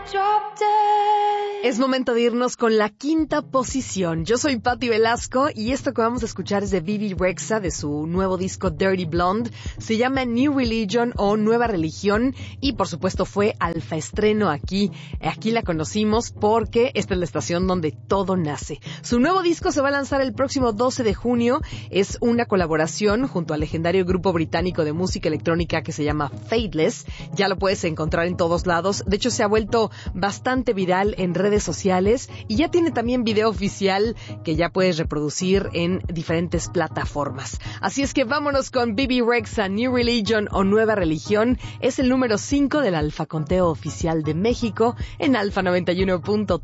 Es momento de irnos con la quinta posición. Yo soy Patti Velasco y esto que vamos a escuchar es de Bebe Rexha, de su nuevo disco Dirty Blonde. Se llama New Religion o Nueva Religión y por supuesto fue alfa estreno aquí. Aquí la conocimos porque esta es la estación donde todo nace. Su nuevo disco se va a lanzar el próximo 12 de junio. Es una colaboración junto al legendario grupo británico de música electrónica que se llama Faithless. Ya lo puedes encontrar en todos lados. De hecho, se ha vuelto bastante viral en redes sociales y ya tiene también video oficial que ya puedes reproducir en diferentes plataformas. Así es que vámonos con Bebe Rexha, New Religion o Nueva Religión. Es el número 5 del Alfa Conteo Oficial de México en Alfa 91.3.